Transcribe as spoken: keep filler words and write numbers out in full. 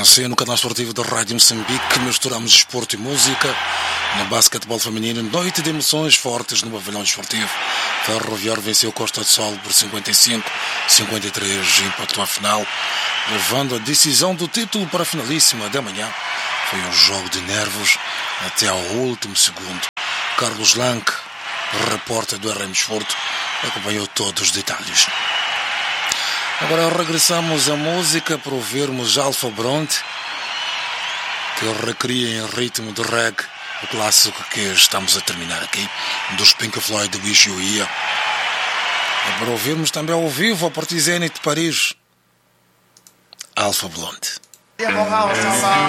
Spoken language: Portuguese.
Assim, no canal esportivo da Rádio Moçambique, misturamos desporto e música. No basquetebol feminino, noite de emoções fortes no pavilhão desportivo. Ferroviário venceu Costa do Sol por cinquenta e cinco a cinquenta e três e empatou a final, levando a decisão do título para a finalíssima da manhã. Foi um jogo de nervos até ao último segundo. Carlos Lanque, repórter do R M Desporto, acompanhou todos os detalhes. Agora regressamos à música para ouvirmos Alpha Blondy, que recria em ritmo de reggae o clássico que estamos a terminar aqui, dos Pink Floyd de Wish You Here. E para ouvirmos também ao vivo a partir de Zenit de Paris, Alpha Blondy.